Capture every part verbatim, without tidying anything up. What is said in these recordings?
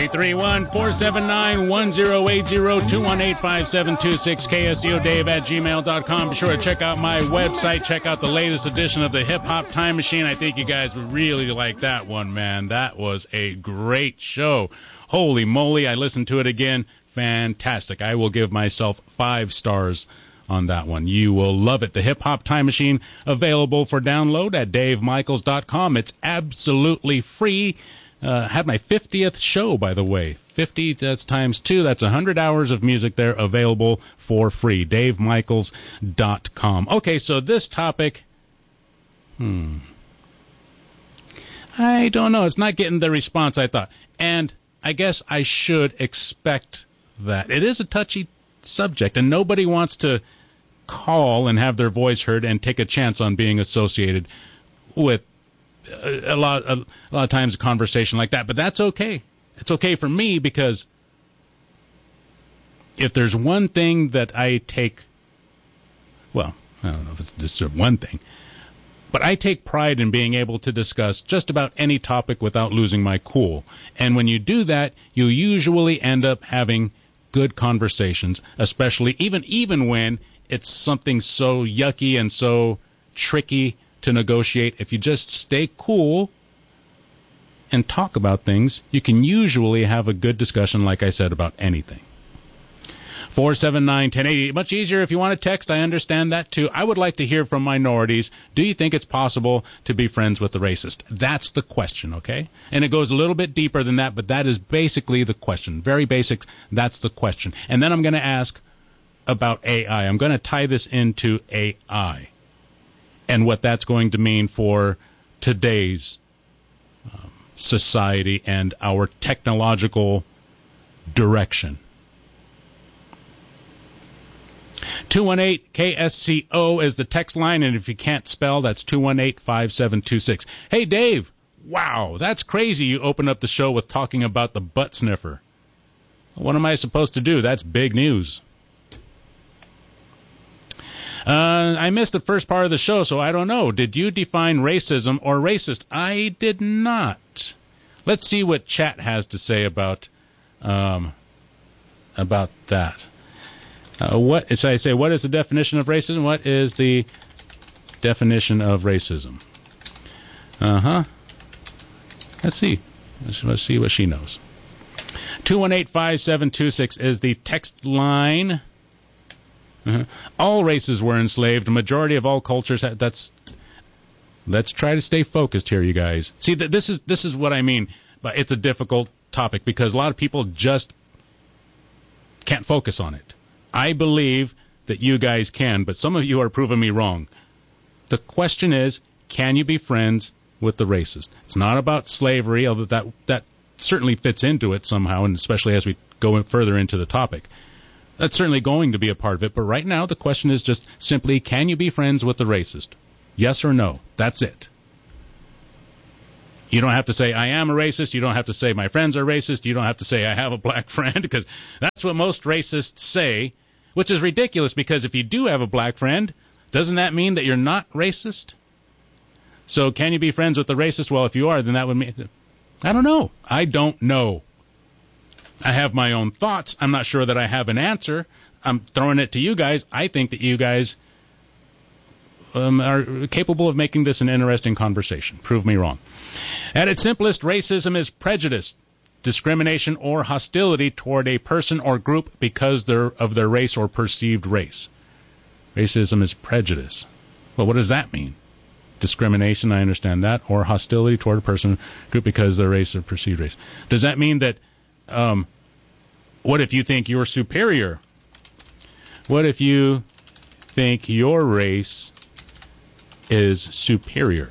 eight three one, four seven nine, one zero eight zero, two one eight, five seven two six, K S D O Dave at gmail dot com. Be sure to check out my website. Check out the latest edition of the Hip Hop Time Machine. I think you guys would really like that one, man. That was a great show. Holy moly, I listened to it again. Fantastic. I will give myself five stars on that one. You will love it. The Hip Hop Time Machine, available for download at dave michaels dot com. It's absolutely free. Uh, had my fiftieth show, by the way. fifty, that's times two. That's one hundred hours of music there, available for free. dave michaels dot com. Okay, so this topic, hmm, I don't know. It's not getting the response I thought. And I guess I should expect that. It is a touchy subject, and nobody wants to call and have their voice heard and take a chance on being associated with a, a lot a, a lot of times a conversation like that. But that's okay. It's okay for me, because if there's one thing that I take, well, I don't know if it's just one thing, but I take pride in being able to discuss just about any topic without losing my cool. And when you do that, you usually end up having good conversations, especially even even when it's something so yucky and so tricky to negotiate. If you just stay cool and talk about things, you can usually have a good discussion, like I said, about anything. four seven nine, one zero eight zero. Much easier if you want to text. I understand that, too. I would like to hear from minorities. Do you think it's possible to be friends with the racist? That's the question, okay? And it goes a little bit deeper than that, but that is basically the question. Very basic. That's the question. And then I'm going to ask about A I. I'm going to tie this into A I and what that's going to mean for today's um, society and our technological direction. two one eight K S C O is the text line, and if you can't spell, that's two one eight, five seven two six. Hey, Dave, wow, that's crazy you opened up the show with talking about the butt sniffer. What am I supposed to do? That's big news. Uh, I missed the first part of the show, so I don't know. Did you define racism or racist? I did not. Let's see what chat has to say about um, about that. Uh, what should I say? What is the definition of racism? What is the definition of racism? Uh huh. Let's see. Let's see what she knows. two one eight, five seven two six is the text line. Uh-huh. All races were enslaved. A majority of all cultures. Had, that's. Let's try to stay focused here, you guys. See, th- this is this is what I mean. But it's a difficult topic because a lot of people just can't focus on it. I believe that you guys can, but some of you are proving me wrong. The question is, can you be friends with the racist? It's not about slavery, although that that certainly fits into it somehow, and especially as we go further into the topic. That's certainly going to be a part of it, but right now the question is just simply, can you be friends with the racist? Yes or no? That's it. You don't have to say, I am a racist. You don't have to say, my friends are racist. You don't have to say, I have a black friend, because that's what most racists say, which is ridiculous, because if you do have a black friend, doesn't that mean that you're not racist? So can you be friends with the racist? Well, if you are, then that would mean... I don't know. I don't know. I have my own thoughts. I'm not sure that I have an answer. I'm throwing it to you guys. I think that you guys um, are capable of making this an interesting conversation. Prove me wrong. At its simplest, racism is prejudice, discrimination, or hostility toward a person or group because they're of their race or perceived race. Racism is prejudice. Well, what does that mean? Discrimination, I understand that, or hostility toward a person or group because of their race or perceived race. Does that mean that, um, what if you think you're superior? What if you think your race is superior?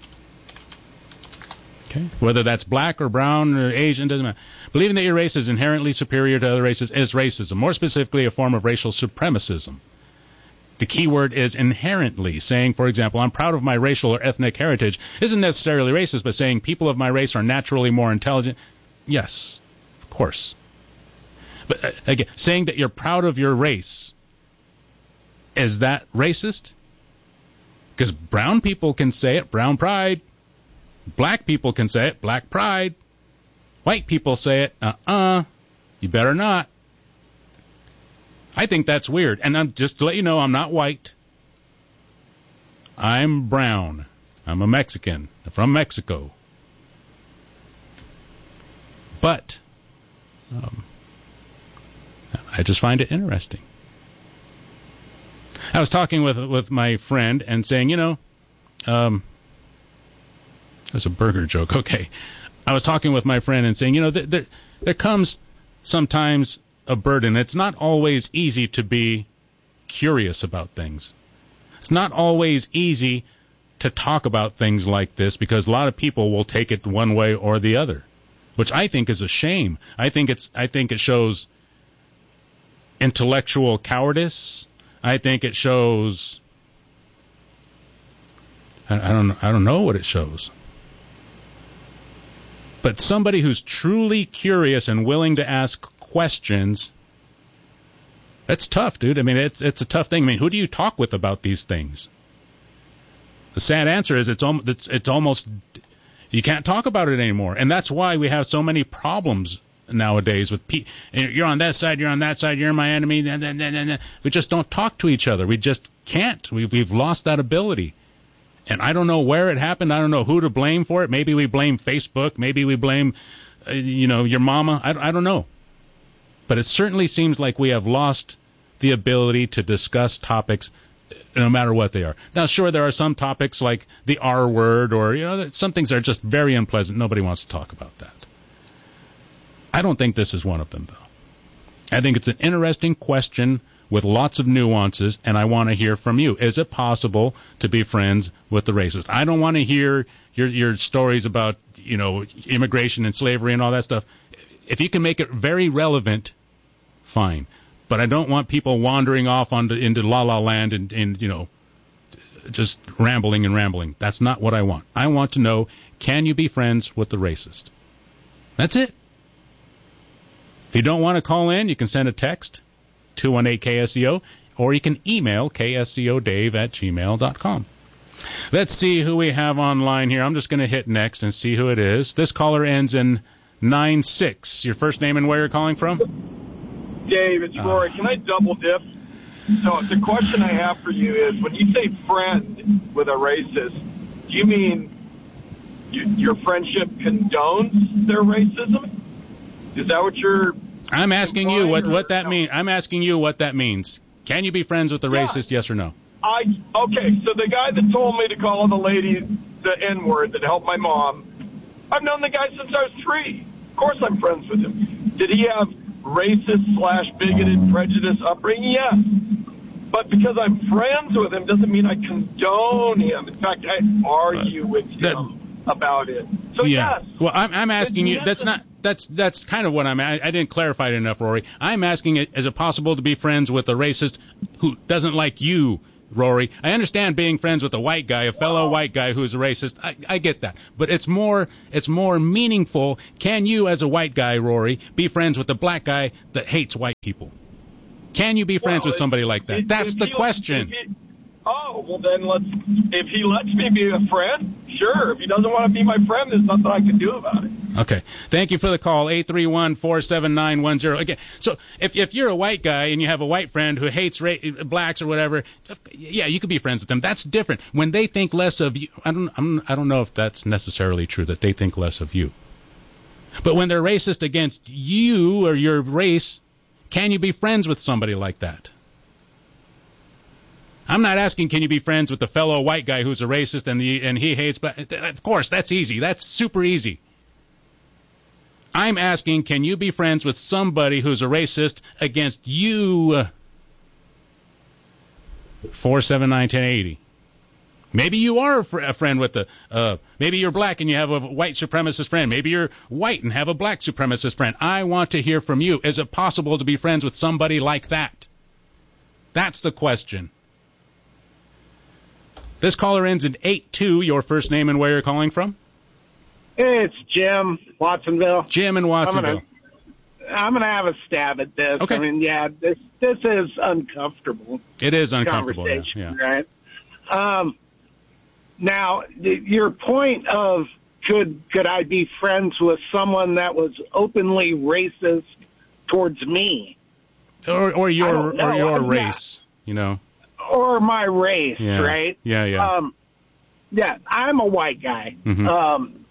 Okay. Whether that's black or brown or Asian, doesn't matter. Believing that your race is inherently superior to other races is racism, more specifically a form of racial supremacism. The key word is inherently. Saying, for example, I'm proud of my racial or ethnic heritage isn't necessarily racist, but saying people of my race are naturally more intelligent, yes, of course. But uh, again, saying that you're proud of your race, is that racist? Because brown people can say it, brown pride. Black people can say it, black pride. White people say it. Uh-uh. You better not. I think that's weird. And I'm just to let you know, I'm not white. I'm brown. I'm a Mexican. I'm from Mexico. But um, I just find it interesting. I was talking with with my friend and saying, you know, um, that's a burger joke. Okay. I was talking with my friend and saying, you know, there there, there comes sometimes a burden. It's not always easy to be curious about things. It's not always easy to talk about things like this because a lot of people will take it one way or the other, which I think is a shame. I think it's I think it shows intellectual cowardice. I think it shows I, I don't I don't know what it shows. But somebody who's truly curious and willing to ask questions, that's tough, dude. I mean, it's it's a tough thing. I mean, who do you talk with about these things? The sad answer is it's almost it's, it's almost you can't talk about it anymore, and that's why we have so many problems nowadays with pe- you're on that side, you're on that side, you're my enemy. Nah, nah, nah, nah. We just don't talk to each other. We just can't. We've we've lost that ability. And I don't know where it happened. I don't know who to blame for it. Maybe we blame Facebook. Maybe we blame, uh, you know, your mama. I, I don't know. But it certainly seems like we have lost the ability to discuss topics no matter what they are. Now, sure, there are some topics like the R word or, you know, some things that are just very unpleasant. Nobody wants to talk about that. I don't think this is one of them, though. I think it's an interesting question with lots of nuances, and I want to hear from you. Is it possible to be friends with the racist? I don't want to hear your your stories about, you know, immigration and slavery and all that stuff. If you can make it very relevant, fine. But I don't want people wandering off onto, into La La Land and, and, you know, just rambling and rambling. That's not what I want. I want to know, can you be friends with the racist? That's it. If you don't want to call in, you can send a text, two one eight K S E O, or you can email K S E O Dave at gmail dot com. Let's see who we have online here. I'm just going to hit next and see who it is. This caller ends in nine six. Your first name and where you're calling from? Dave, it's Rory. Uh, Can I double dip? So the question I have for you is, when you say friend with a racist, do you mean you, your friendship condones their racism? Is that what you're... I'm asking you what, what that no? means. I'm asking you what that means. Can you be friends with the yeah. racist, yes or no? I Okay, so the guy that told me to call the lady the N-word that helped my mom, I've known the guy since I was three. Of course I'm friends with him. Did he have racist slash bigoted prejudice upbringing? Yes. But because I'm friends with him doesn't mean I condone him. In fact, I argue with him that, about it. So yeah. yes. Well, I'm, I'm asking you. That's not. That's that's kind of what I'm. I, I didn't clarify it enough, Rory. I'm asking, is it possible to be friends with a racist who doesn't like you, Rory? I understand being friends with a white guy, a fellow wow. white guy who's a racist. I, I get that, but it's more it's more meaningful. Can you, as a white guy, Rory, be friends with a black guy that hates white people? Can you be friends well, with somebody like that? It, That's the question. It, oh, well then let's. If he lets me be a friend, sure. If he doesn't want to be my friend, there's nothing I can do about it. Okay. Thank you for the call. eight three one, four seven nine, one zero. Again, so if if you're a white guy and you have a white friend who hates ra- blacks or whatever, yeah, you could be friends with them. That's different. When they think less of you, I don't I'm, I don't know if that's necessarily true that they think less of you. But when they're racist against you or your race, can you be friends with somebody like that? I'm not asking, can you be friends with a fellow white guy who's a racist and the, and he hates, but of course, that's easy. That's super easy. I'm asking, can you be friends with somebody who's a racist against you? four seven nine, one oh eight oh. Maybe you are a, fr- a friend with the, uh, maybe you're black and you have a white supremacist friend. Maybe you're white and have a black supremacist friend. I want to hear from you. Is it possible to be friends with somebody like that? That's the question. This caller ends in eight two. Your first name and where you're calling from? It's Jim, Watsonville. Jim in Watsonville. I'm going to have a stab at this. Okay. I mean, yeah, this this is uncomfortable. It is uncomfortable, conversation, yeah. Right? Um, now, the, your point of could could I be friends with someone that was openly racist towards me? Or or your know. or your I'm race, not, you know. Or my race, yeah. right? Yeah, yeah. Um, yeah, I'm a white guy. Mm-hmm. Um,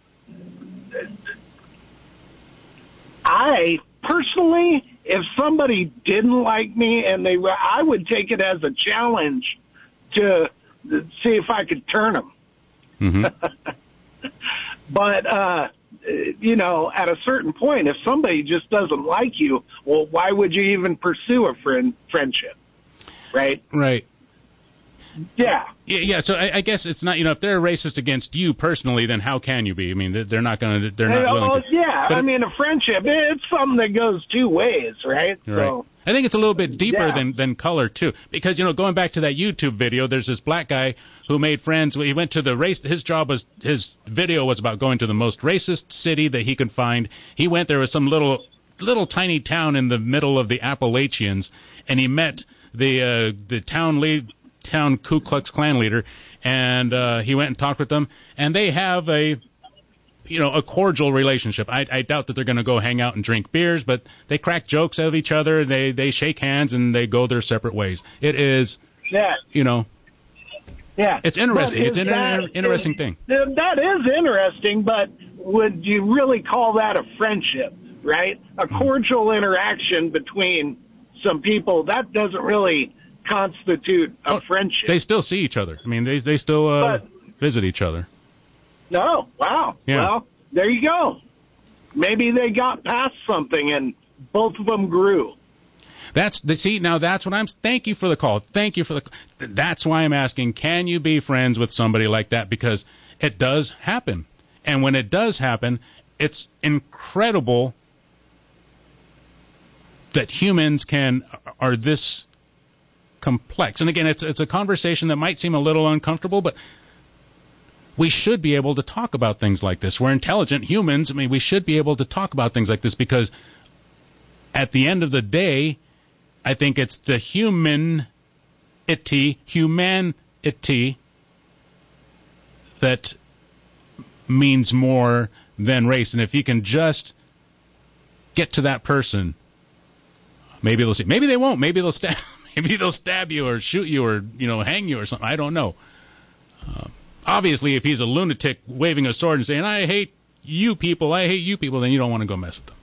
I personally, if somebody didn't like me and they, I would take it as a challenge to see if I could turn them. Mm-hmm. But, uh, you know, at a certain point, if somebody just doesn't like you, well, why would you even pursue a friend friendship? Right? Right. Yeah. Yeah, yeah. So I, I guess it's not, you know, if they're racist against you personally, then how can you be? I mean, they're not going to, they're not And, willing oh, to. yeah, but I mean, a friendship, it's something that goes two ways, right? Right. So, I think it's a little bit deeper yeah. than, than color, too. Because, you know, going back to that YouTube video, there's this black guy who made friends. He went to the race. His job was, his video was about going to the most racist city that he could find. He went, there was some little, little tiny town in the middle of the Appalachians, and he met the, uh, the town lead, town Ku Klux Klan leader, and, uh, he went and talked with them, and they have a, you know, a cordial relationship. I, I doubt that they're going to go hang out and drink beers, but they crack jokes of each other. They they shake hands and they go their separate ways. It is, yeah. you know, Yeah. it's interesting. But It's an that, inter- interesting thing. That is interesting, but would you really call that a friendship, right? A cordial interaction between some people, that doesn't really constitute a Oh, friendship. They still see each other. I mean, they they still uh, But- visit each other. No, wow. Yeah. Well, there you go. Maybe they got past something and both of them grew. That's the see now. That's what I'm. Thank you for the call. Thank you for the. That's why I'm asking. Can you be friends with somebody like that? Because it does happen, and when it does happen, it's incredible that humans can are this complex. And again, it's it's a conversation that might seem a little uncomfortable, but we should be able to talk about things like this. We're intelligent humans. I mean, we should be able to talk about things like this because at the end of the day, I think it's the human-ity, humanity that means more than race. And if you can just get to that person, maybe they'll see. Maybe they won't. Maybe they'll stab. Maybe they'll stab you or shoot you or, you know, hang you or something. I don't know. Uh, obviously, if he's a lunatic waving a sword and saying, I hate you people, I hate you people, then you don't want to go mess with them.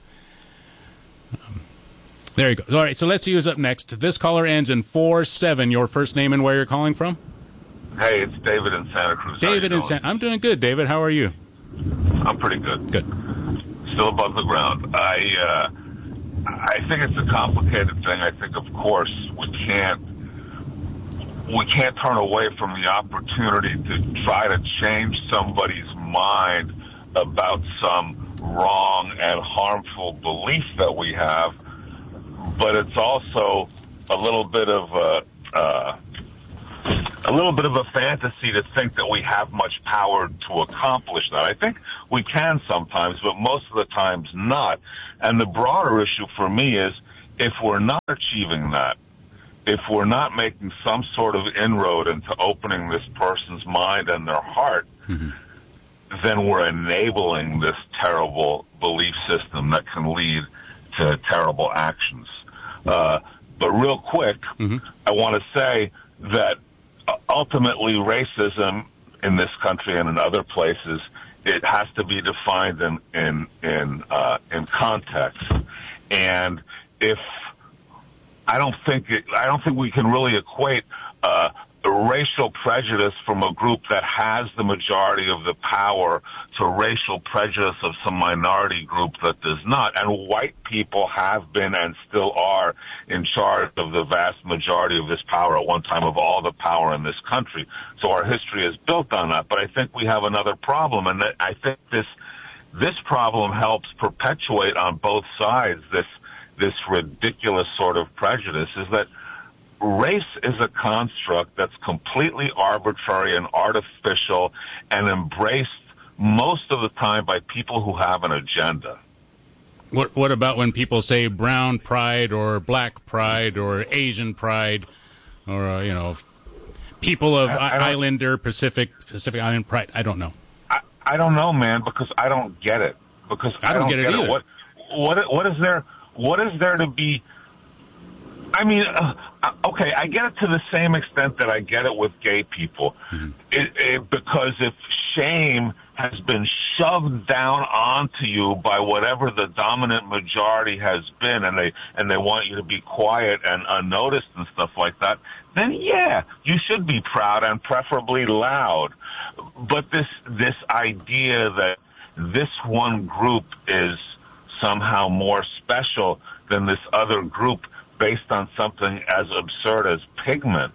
Um, there you go. All right, so let's see who's up next. This caller ends in four seven. Your first name and where you're calling from? Hey, it's David in Santa Cruz. David in Santa. I'm doing good, David. How are you? I'm pretty good. Good. Still above the ground. I uh, I think it's a complicated thing. I think, of course, we can't we can't turn away from the opportunity to try to change somebody's mind about some wrong and harmful belief that we have. But it's also a little bit of a uh, a little bit of a fantasy to think that we have much power to accomplish that. I think we can sometimes, but most of the times not. And the broader issue for me is if we're not achieving that, if we're not making some sort of inroad into opening this person's mind and their heart, mm-hmm. then we're enabling this terrible belief system that can lead to terrible actions. Uh, but real quick, mm-hmm. I want to say that ultimately racism in this country and in other places, it has to be defined in in in, uh, in context. And if I don't think it, I don't think we can really equate uh, racial prejudice from a group that has the majority of the power to racial prejudice of some minority group that does not. And white people have been and still are in charge of the vast majority of this power at one time, of all the power in this country. So our history is built on that. But I think we have another problem, and that I think this this problem helps perpetuate on both sides this this ridiculous sort of prejudice, is that race is a construct that's completely arbitrary and artificial and embraced most of the time by people who have an agenda. What what about when people say brown pride or black pride or Asian pride or, uh, you know, people of I, I Islander, Pacific, Pacific Island pride? I don't know. I, I don't know, man, because I don't get it. Because I, I don't, don't get, get it it. either. What, what, what is there? What is there to be? I mean, uh, okay, I get it to the same extent that I get it with gay people, mm-hmm. it, it, because if shame has been shoved down onto you by whatever the dominant majority has been, and they and they want you to be quiet and unnoticed and stuff like that, then yeah, you should be proud and preferably loud. But this this idea that this one group is somehow more special than this other group based on something as absurd as pigment.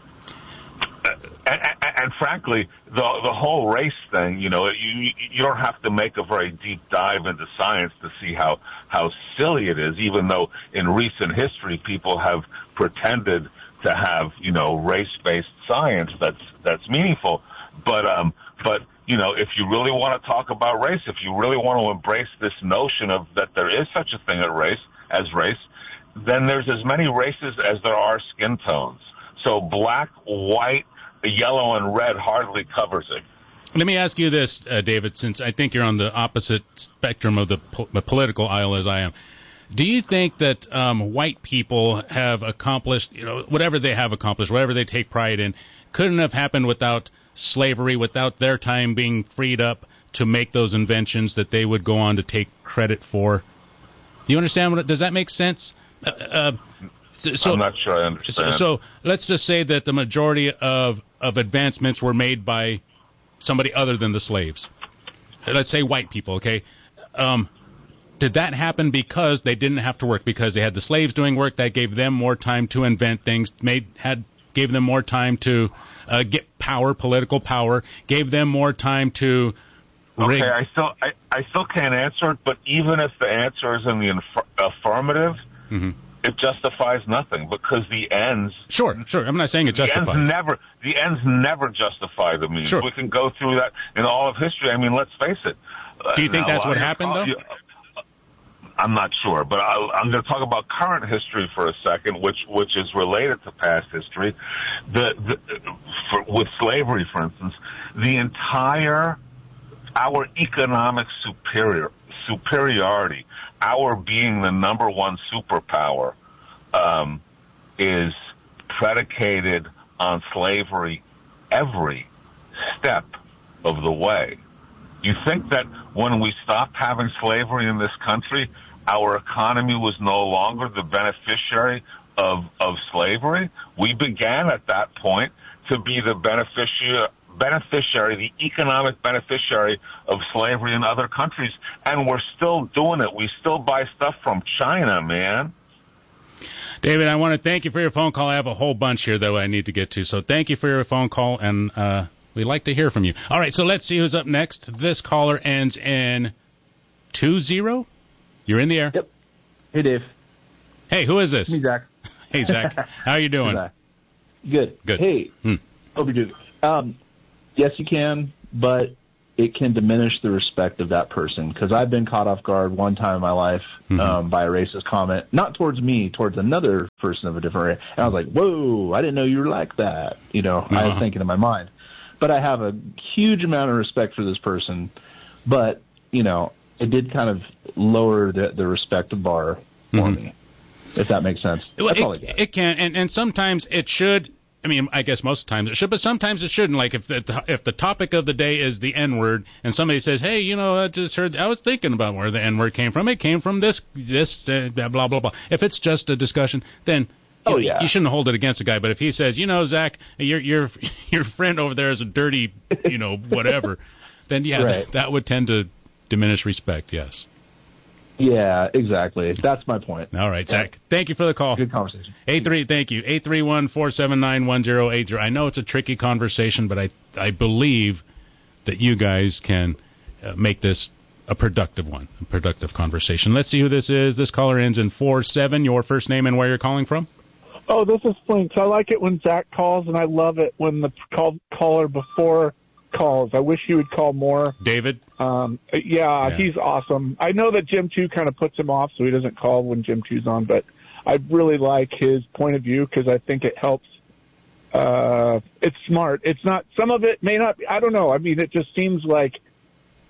And, and, and frankly, the the whole race thing, you know, you you don't have to make a very deep dive into science to see how how silly it is. Even though in recent history people have pretended to have, you know, race-based science that's that's meaningful, but um, but you know, if you really want to talk about race, if you really want to embrace this notion of that there is such a thing as race, as race, then there's as many races as there are skin tones. So black, white, yellow, and red hardly covers it. Let me ask you this, uh, David, since I think you're on the opposite spectrum of the, po- the political aisle as I am. Do you think that um, white people have accomplished, you know, whatever they have accomplished, whatever they take pride in, couldn't have happened without slavery, without their time being freed up to make those inventions that they would go on to take credit for? Do you understand? What, does that make sense? Uh, uh, so, I'm not sure I understand. So, so let's just say that the majority of, of advancements were made by somebody other than the slaves. Let's say white people, okay? Um, did that happen because they didn't have to work, because they had the slaves doing work that gave them more time to invent things, made had gave them more time to uh, get power, political power, gave them more time to rig. Okay, I still I, I still can't answer it, but even if the answer is in the inf- affirmative, mm-hmm. it justifies nothing, because the ends. Sure, sure. I'm not saying it justifies. The ends never, the ends never justify the means. Sure. We can go through that in all of history. I mean, let's face it. Do you think now, that's what I, happened, though? You, I'm not sure, but I, I'm going to talk about current history for a second, which which is related to past history. The, the for, with slavery, for instance, the entire our economic superior superiority, our being the number one superpower, um, is predicated on slavery every step of the way. You think that when we stopped having slavery in this country, our economy was no longer the beneficiary of of slavery? We began at that point to be the beneficiary beneficiary, the economic beneficiary of slavery in other countries, and we're still doing it. We still buy stuff from China, man. David, I want to thank you for your phone call. I have a whole bunch here, though, I need to get to, so thank you for your phone call, and uh, we'd like to hear from you. All right, so let's see who's up next. This caller ends in two zero. You're in the air. Yep. Hey, Dave. Hey, who is this? Me, Zach. Hey, Zach. How are you doing? Hey, Good. Good. Hey. Hmm. Hope you're doing. Um, yes, you can, but it can diminish the respect of that person, because I've been caught off guard one time in my life mm-hmm. um, by a racist comment, not towards me, towards another person of a different race. And I was like, whoa, I didn't know you were like that. You know, uh-huh. I was thinking in my mind. But I have a huge amount of respect for this person, but, you know, it did kind of lower the, the respect bar for mm-hmm. me, if that makes sense. Well, That's it, all I get. It can, and, and sometimes it should. I mean, I guess most times it should, but sometimes it shouldn't. Like if the, if the topic of the day is the N-word, and somebody says, "Hey, you know, I just heard," I was thinking about where the N-word came from. It came from this, this, uh, blah blah blah. If it's just a discussion, then oh you, yeah, you shouldn't hold it against a guy. But if he says, "You know, Zach, your your your friend over there is a dirty, you know, whatever," then yeah, right. that, that would tend to diminish respect. Yes. Yeah, exactly. That's my point. All right, Zach. Thank you for the call. Good conversation. Eight three, thank you. Eight three one four seven nine one zero eight zero. I know it's a tricky conversation, but I I believe that you guys can uh, make this a productive one, a productive conversation. Let's see who this is. This caller ends in four seven. Your first name and where you're calling from? Oh, this is Flinks. I like it when Zach calls, and I love it when the call, caller before calls. I wish he would call more. David? Um, yeah, yeah, he's awesome. I know that Jim two kind of puts him off, so he doesn't call when Jim two's on, but I really like his point of view because I think it helps. Uh, it's smart. It's not, some of it may not be, I don't know. I mean, it just seems like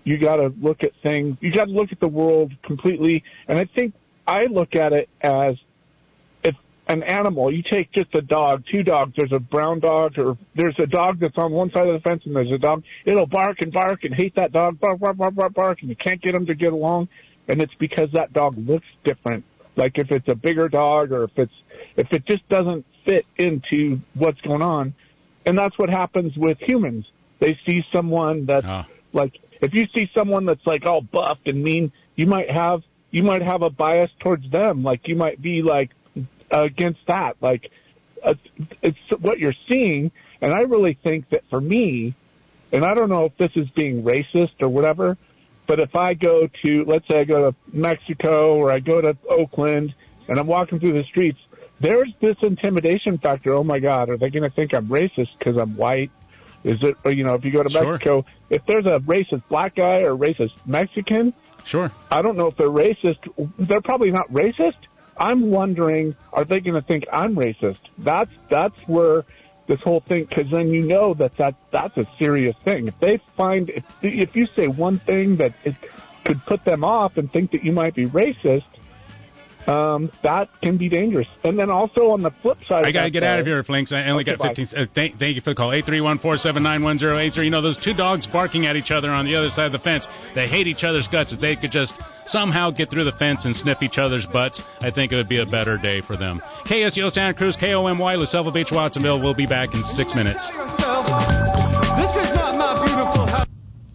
You got to look at things. You got to look at the world completely. And I think I look at it as if an animal, you take just a dog, two dogs, there's a brown dog, or there's a dog that's on one side of the fence and there's a dog. It'll bark and bark and hate that dog, bark, bark, bark, bark, bark, and you can't get them to get along. And it's because that dog looks different. Like if it's a bigger dog or if it's, if it just doesn't fit into what's going on. And that's what happens with humans. They see someone that's oh. like, if you see someone that's like all buffed and mean, you might have, you might have a bias towards them. Like you might be like against that. Like uh, it's what you're seeing. And I really think that for me, and I don't know if this is being racist or whatever, but if I go to, let's say I go to Mexico or I go to Oakland and I'm walking through the streets, there's this intimidation factor. Oh my God, are they going to think I'm racist because I'm white? Is it, or, you know, if you go to Mexico, sure. if there's a racist black guy or a racist Mexican, sure. I don't know if they're racist. They're probably not racist. I'm wondering, are they going to think I'm racist? That's, that's where this whole thing, because then you know that, that that's a serious thing. If they find, if, if you say one thing that it could put them off and think that you might be racist, Um, that can be dangerous. And then also on the flip side, I got to get out of here, Flinks. I only okay, got fifteen. Uh, thank, thank you for the call. eight three one, four seven nine, one zero eight zero. You know, those two dogs barking at each other on the other side of the fence, they hate each other's guts. If they could just somehow get through the fence and sniff each other's butts, I think it would be a better day for them. K S U O Santa Cruz, K O M Y, La Selva Beach, Watsonville. We'll be back in six minutes. This is not my beautiful house.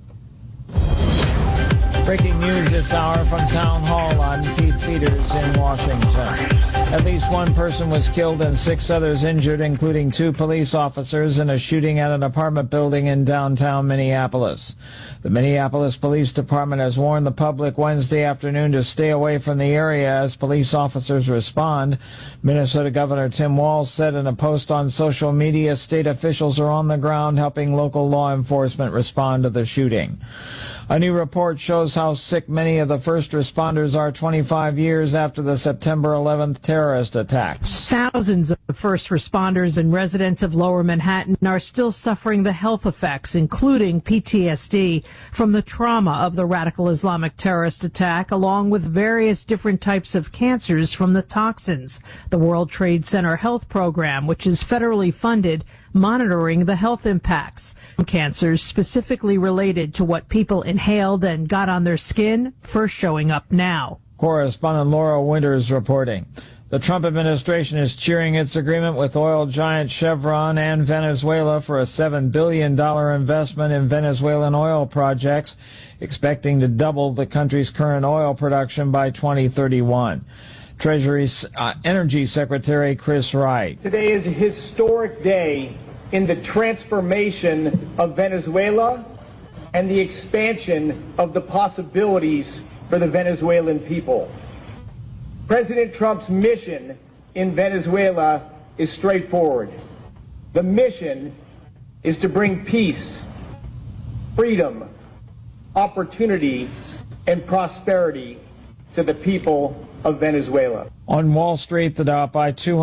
Breaking news this hour from Town Hall on Keith Peters in Washington. At least one person was killed and six others injured, including two police officers, in a shooting at an apartment building in downtown Minneapolis. The Minneapolis Police Department has warned the public Wednesday afternoon to stay away from the area as police officers respond. Minnesota Governor Tim Walz said in a post on social media state officials are on the ground helping local law enforcement respond to the shooting. A new report shows how sick many of the first responders are twenty-five years after the September eleventh terrorist attacks. Thousands of first responders and residents of Lower Manhattan are still suffering the health effects, including P T S D, from the trauma of the radical Islamic terrorist attack, along with various different types of cancers from the toxins. The World Trade Center Health Program, which is federally funded, monitoring the health impacts. Cancers specifically related to what people inhaled and got on their skin, first showing up now. Correspondent Laura Winters reporting. The Trump administration is cheering its agreement with oil giant Chevron and Venezuela for a seven billion dollars investment in Venezuelan oil projects, expecting to double the country's current oil production by twenty thirty-one. Treasury uh, Energy Secretary Chris Wright. Today is a historic day in the transformation of Venezuela and the expansion of the possibilities for the Venezuelan people. President Trump's mission in Venezuela is straightforward. The mission is to bring peace, freedom, opportunity, and prosperity to the people of Venezuela. On Wall Street, the Dow by two